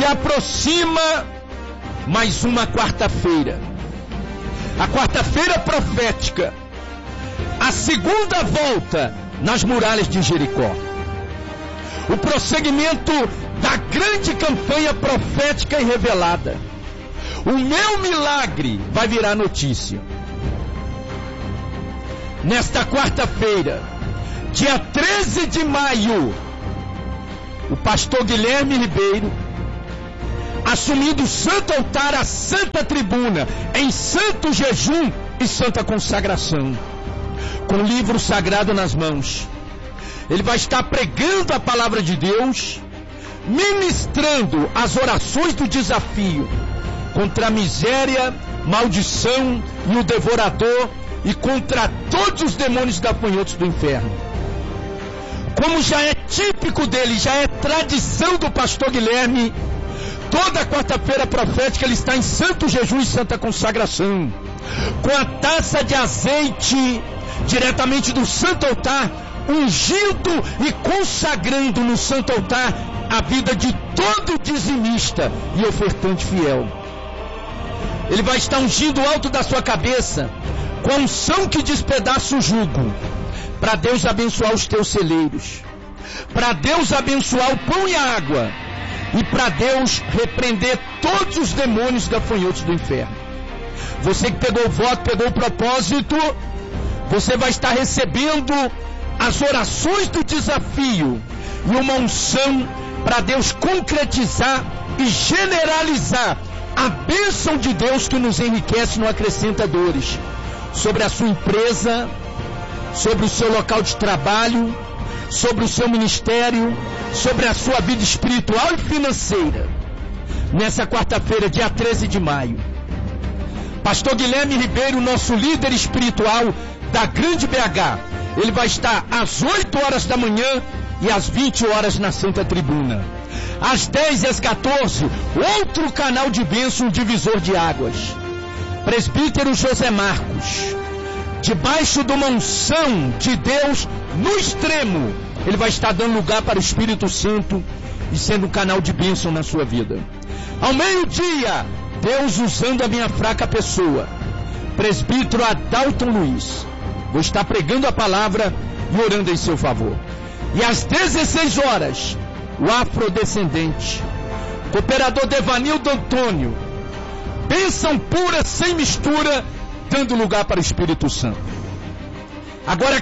aproxima mais uma quarta-feira. A quarta-feira profética. A segunda volta nas muralhas de Jericó. O prosseguimento da grande campanha profética e revelada. O meu milagre vai virar notícia. Nesta quarta-feira, dia 13 de maio, o pastor Guilherme Ribeiro, assumindo o santo altar, a santa tribuna, em santo jejum e santa consagração, com o livro sagrado nas mãos. Ele vai estar pregando a palavra de Deus, ministrando as orações do desafio contra a miséria, maldição e o devorador, e contra todos os demônios gafanhotos do inferno. Como já é típico dele, já é tradição do pastor Guilherme, toda quarta-feira profética ele está em santo jejum e santa consagração, com a taça de azeite diretamente do santo altar, ungindo e consagrando no santo altar a vida de todo dizimista e ofertante fiel. Ele vai estar ungindo o alto da sua cabeça com a unção que despedaça o jugo, para Deus abençoar os teus celeiros, para Deus abençoar o pão e a água, e para Deus repreender todos os demônios gafanhotos do inferno. Você que pegou o voto, pegou o propósito, você vai estar recebendo as orações do desafio e uma unção para Deus concretizar e generalizar a bênção de Deus que nos enriquece, não acrescenta dores, sobre a sua empresa, sobre o seu local de trabalho, sobre o seu ministério, sobre a sua vida espiritual e financeira. Nessa quarta-feira, dia 13 de maio, pastor Guilherme Ribeiro, nosso líder espiritual da Grande BH, ele vai estar às 8 horas da manhã e às 20 horas na Santa Tribuna. Às 10 e às 14, outro canal de bênção, divisor de águas. Presbítero José Marcos, debaixo de uma unção de Deus no extremo, ele vai estar dando lugar para o Espírito Santo e sendo um canal de bênção na sua vida. Ao meio-dia, Deus usando a minha fraca pessoa, presbítero Adalton Luiz, vou estar pregando a palavra e orando em seu favor. E às 16 horas, o afrodescendente, cooperador Devanildo Antônio, bênção pura, sem mistura, dando lugar para o Espírito Santo. Agora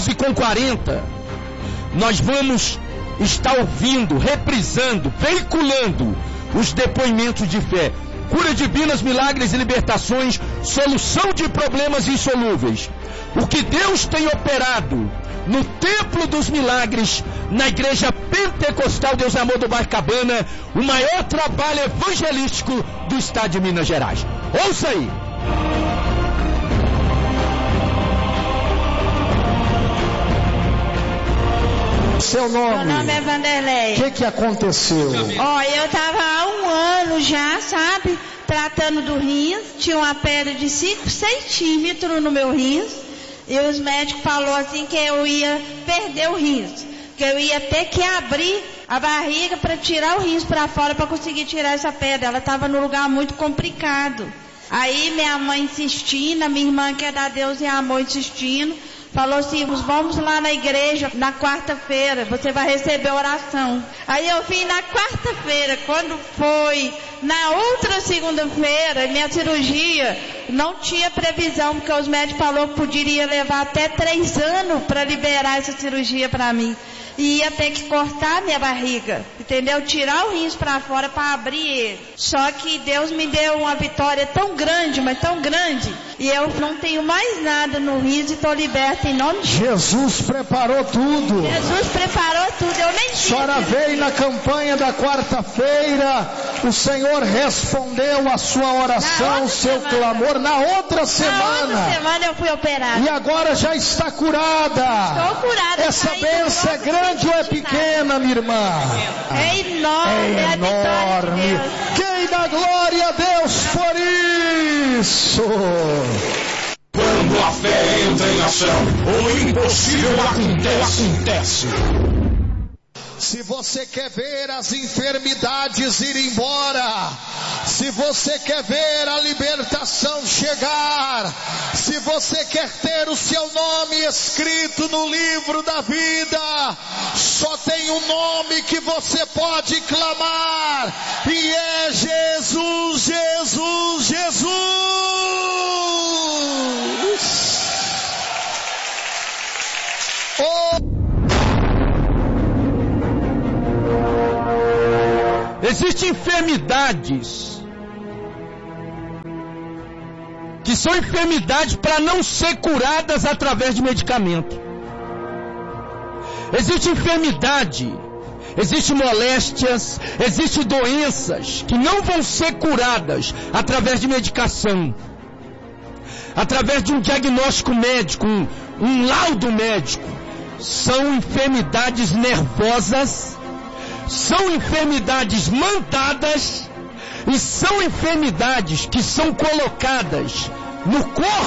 14h40, nós vamos estar ouvindo, reprisando, veiculando os depoimentos de fé. Cura divinas, milagres e libertações, solução de problemas insolúveis. O que Deus tem operado no Templo dos Milagres, na Igreja Pentecostal Deus Amor do Barcabana, o maior trabalho evangelístico do estado de Minas Gerais. Ouça aí. Seu nome? Meu nome é Vanderlei. O que aconteceu? Ó, eu tava há 1 ano já, sabe, tratando do rins, tinha uma pedra de 5 centímetros no meu rins, e os médicos falaram assim que eu ia perder o rins, que eu ia ter que abrir a barriga para tirar o rins para fora para conseguir tirar essa pedra. Ela estava num lugar muito complicado. Aí minha mãe insistindo, a minha irmã que é da Deus e Amor insistindo, falou assim: vamos lá na igreja na quarta-feira, você vai receber oração. Aí eu vim na quarta-feira. Quando foi na outra segunda-feira, minha cirurgia não tinha previsão, porque os médicos falaram que poderia levar até 3 anos para liberar essa cirurgia para mim. E ia ter que cortar minha barriga, entendeu? Tirar o rins para fora para abrir ele. Só que Deus me deu uma vitória tão grande, mas tão grande, e eu não tenho mais nada no rins e estou liberta em nome de Jesus preparou tudo. Jesus preparou tudo, eu nem sei. A senhora veio na campanha da quarta-feira, o Senhor respondeu a sua oração, seu clamor, na outra semana. Na outra semana eu fui operada. E agora já está curada. Estou curada. Essa bênção é grande ou é pequena, minha irmã? É enorme, é enorme. De Quem dá glória a Deus por isso? Quando a fé entra em ação, o impossível acontece. Se você quer ver as enfermidades ir embora, se você quer ver a libertação chegar, se você quer ter o seu nome escrito no livro da vida, só tem um nome que você pode clamar, e é Jesus, Jesus, Jesus. Existem enfermidades que são enfermidades para não ser curadas através de medicamento. Existe enfermidade, existem moléstias, existem doenças que não vão ser curadas através de medicação, através de um diagnóstico médico, um laudo médico. São enfermidades nervosas, são enfermidades mandadas e são enfermidades que são colocadas no corpo